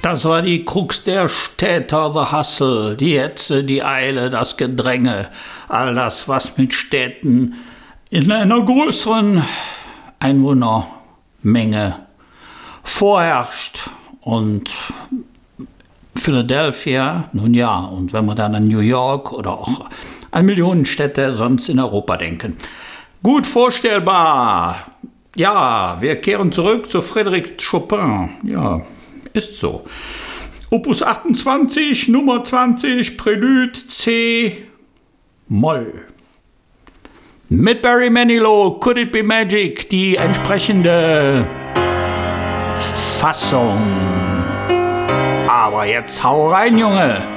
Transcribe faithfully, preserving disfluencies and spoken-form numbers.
Das war die Krux der Städter, the Hustle, die Hetze, die Eile, das Gedränge, all das, was mit Städten in einer größeren Einwohnermenge vorherrscht. Und Philadelphia, nun ja, und wenn wir dann an New York oder auch an Millionenstädte sonst in Europa denken. Gut vorstellbar. Ja, wir kehren zurück zu Frédéric Chopin. Ja, ist so. Opus achtundzwanzig, Nummer zwanzig, Prälude C, Moll. Mit Barry Manilow, Could It Be Magic, die entsprechende Fassung. Aber jetzt hau rein, Junge!